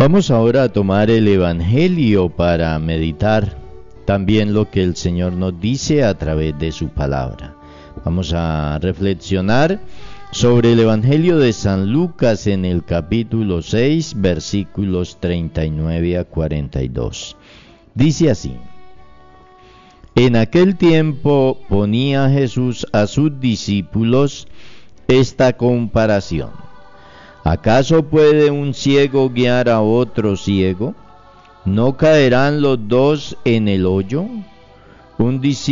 Vamos ahora a tomar el Evangelio para meditar también lo que el Señor nos dice a través de su palabra. Vamos a reflexionar sobre el Evangelio de San Lucas en el capítulo 6, versículos 39 a 42. Dice así: En aquel tiempo ponía Jesús a sus discípulos esta comparación. ¿Acaso puede un ciego guiar a otro ciego? ¿No caerán los dos en el hoyo? Un discípulo